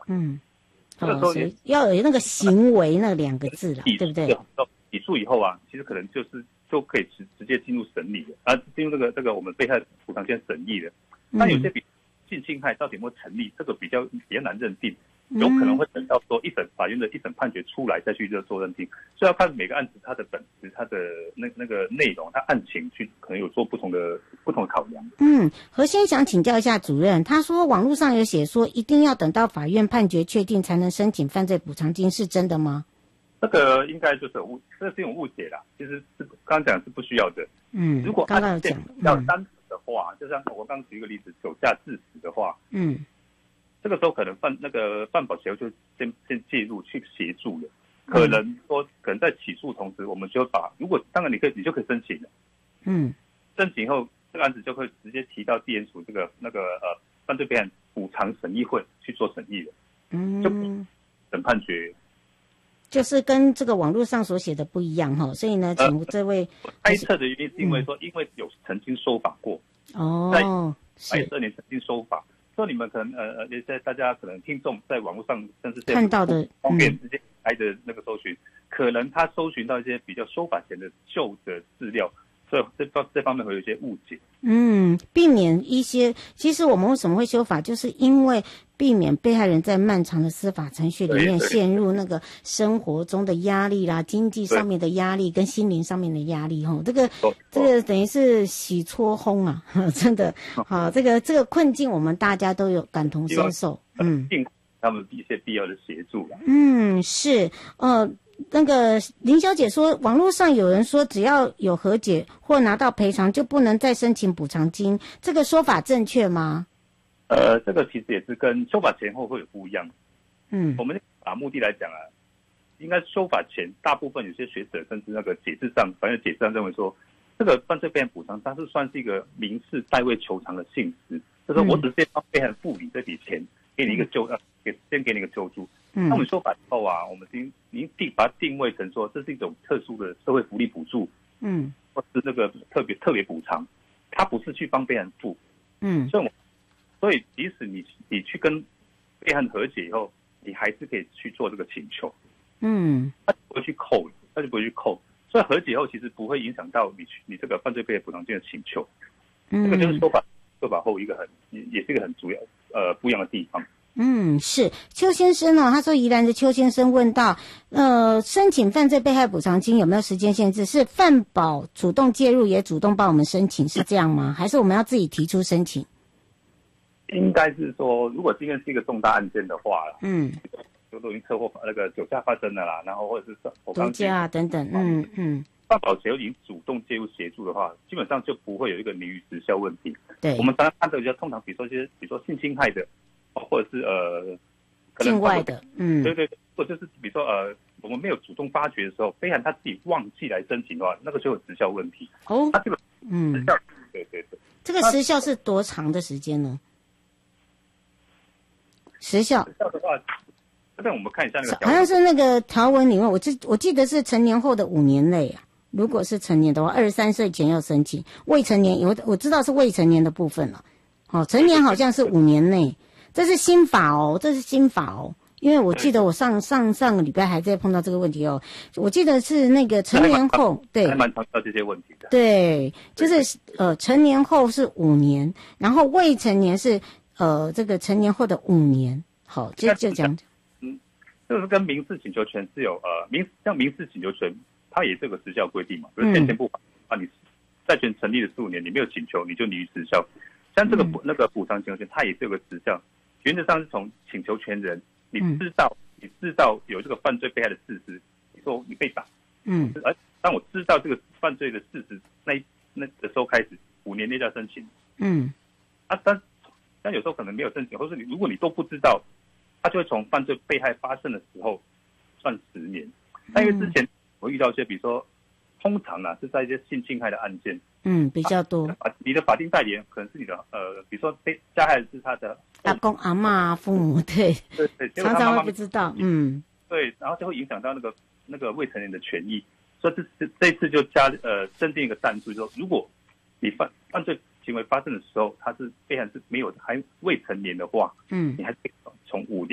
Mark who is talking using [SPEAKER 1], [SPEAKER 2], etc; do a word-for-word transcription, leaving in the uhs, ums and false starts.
[SPEAKER 1] 嗯，这个时候也、哦、要有那个行为那两个字了，对不对？
[SPEAKER 2] 起诉以后啊，其实可能就是就可以直直接进入审理了，啊，进入这个这个我们被害补偿金审议了。那有些比性侵害到底有没有成立，这个比较比较难认定。有可能会等到说一审法院的一审判决出来再去做认定，所以要看每个案子它的本质、它的那那个内容、它案情去可能有做不同的不同的考量。
[SPEAKER 1] 嗯，何先想请教一下主任，他说网络上有写说一定要等到法院判决确定才能申请犯罪补偿金，是真的吗？
[SPEAKER 2] 这个应该就是误，这是一种误解啦。其实是刚刚讲是不需要的。
[SPEAKER 1] 嗯，
[SPEAKER 2] 如果案件要单纯的话，
[SPEAKER 1] 嗯、
[SPEAKER 2] 就像我刚刚举一个例子，酒驾致死的话，
[SPEAKER 1] 嗯。
[SPEAKER 2] 这个时候可能犯那个犯保协会就先先介入去协助了，可能说可能在起诉同时，我们就把如果当然你可以你就可以申请了，
[SPEAKER 1] 嗯，
[SPEAKER 2] 申请后这个案子就会直接提到地检署这个那个呃犯罪被害补偿审议会去做审议了，
[SPEAKER 1] 嗯，
[SPEAKER 2] 就审判决，
[SPEAKER 1] 就是跟这个网络上所写的不一样哈，所以呢，请这位
[SPEAKER 2] 呃、猜测的原因是因为说，因为有曾经收法过，
[SPEAKER 1] 哦，
[SPEAKER 2] 在八十二年曾经收法。说你们可能呃呃，在大家可能听众在网络上甚至
[SPEAKER 1] 看到的
[SPEAKER 2] 方便直接开的那个搜寻，嗯、可能他搜寻到一些比较收法前的旧的资料，所以这方这方面会有一些误解。
[SPEAKER 1] 嗯，避免一些，其实我们为什么会修法，就是因为避免被害人在漫长的司法程序里面陷入那个生活中的压力啦、经济上面的压力跟心灵上面的压力哈。这个这个等于是洗搓烘啊，真的好，这个这个困境我们大家都有感同身受。嗯，
[SPEAKER 2] 他们一些必要的协助啦。
[SPEAKER 1] 嗯，是呃。那个林小姐说，网络上有人说只要有和解或拿到赔偿就不能再申请补偿金，这个说法正确吗？
[SPEAKER 2] 呃，这个其实也是跟修法前后会有不一样。
[SPEAKER 1] 嗯，
[SPEAKER 2] 我们把目的来讲啊，应该修法前，大部分有些学者甚至那个解释上，反正解释上认为说，这个犯罪被害补偿它是算是一个民事代位求偿的性质，就是我只是帮被害人付你这笔钱，给你一个救呃，给先给你一个救助。那我们修法以后啊，我们定您定把它定位成说，这是一种特殊的社会福利补助，
[SPEAKER 1] 嗯，
[SPEAKER 2] 或是那个特别特别补偿，它不是去帮被害人付，
[SPEAKER 1] 嗯，
[SPEAKER 2] 所以我所以即使你你去跟被害人和解以后，你还是可以去做这个请求，
[SPEAKER 1] 嗯，
[SPEAKER 2] 他就不会去扣，他就不会去扣，所以和解后其实不会影响到你你这个犯罪被害补偿金的请求，
[SPEAKER 1] 嗯，
[SPEAKER 2] 这个就是修法修法后一个很也是一个很主要呃不一样的地方。
[SPEAKER 1] 嗯，是邱先生哦，他说宜兰的邱先生问到，呃，申请犯罪被害补偿金有没有时间限制？是犯保主动介入也主动帮我们申请，是这样吗？还是我们要自己提出申请？
[SPEAKER 2] 应该是说，如果今天是一个重大案件的话，
[SPEAKER 1] 嗯，
[SPEAKER 2] 就都已经车祸那个酒驾发生了啦，然后或者是我
[SPEAKER 1] 毒驾啊等等，嗯嗯，
[SPEAKER 2] 犯保协会已经主动介入协助的话，基本上就不会有一个名誉时效问题。
[SPEAKER 1] 对，
[SPEAKER 2] 我们常常看到比较通常，比如说一些，比如说性侵害的。或者是呃，
[SPEAKER 1] 境外的，嗯，
[SPEAKER 2] 对对对，或者就是比如说呃，我们没有主动发觉的时候，被害人他自己忘记来申请的话，那个就有时效问题。
[SPEAKER 1] 哦，
[SPEAKER 2] 他这个
[SPEAKER 1] 嗯，
[SPEAKER 2] 时效，对对对，
[SPEAKER 1] 这个时效是多长的时间呢？时效，
[SPEAKER 2] 时效的话，这边我们看一下那个，
[SPEAKER 1] 好像是那个条文里面，我记我记得是成年后的五年内啊。如果是成年的话，二十三岁前要申请；未成年，我我知道是未成年的部分了。哦，成年好像是五年内。这是新法哦，这是新法哦，因为我记得我上上上个礼拜还在碰到这个问题哦，我记得是那个成年后，对，
[SPEAKER 2] 还蛮常到这些问题的。
[SPEAKER 1] 对，就是呃，成年后是五年，然后未成年是呃这个成年后的五年，好，就就讲，
[SPEAKER 2] 嗯，就是跟民事请求权是有呃民像民事请求权，它也是有个时效规定嘛，就是先前不法啊，你债权成立了十五年，你没有请求，你就拟于时效。像这个补、嗯、那个补偿请求权，它也是有个时效。原则上是从请求权人，你知道、嗯、你知道有这个犯罪被害的事实，你说你被打，
[SPEAKER 1] 嗯，
[SPEAKER 2] 而当我知道这个犯罪的事实那那的时候开始，五年内就要申请，
[SPEAKER 1] 嗯，
[SPEAKER 2] 啊，但但有时候可能没有申请，或是你如果你都不知道，他就会从犯罪被害发生的时候算十年。但因为之前我遇到一些，比如说，通常啊是在一些性侵害的案件，
[SPEAKER 1] 嗯，比较多。
[SPEAKER 2] 啊，你的法定代理人可能是你的呃，比如说被加害人是他的
[SPEAKER 1] 阿公阿嬷父母，对
[SPEAKER 2] 对对，
[SPEAKER 1] 常常会不知道，嗯，
[SPEAKER 2] 对，然后就会影响到那个那个未成年的权益，所以这这这一次就加呃增订一个弹注，说如果你犯犯罪行为发生的时候，他是被害人是没有还未成年的话，
[SPEAKER 1] 嗯，
[SPEAKER 2] 你还可以从五年。